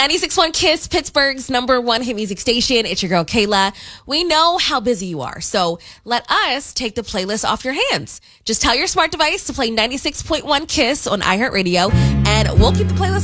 96.1 Kiss, Pittsburgh's #1 hit music station. It's your girl, Kayla. We know how busy you are, so let us take the playlist off your hands. Just tell your smart device to play 96.1 Kiss on iHeartRadio, and we'll keep the playlist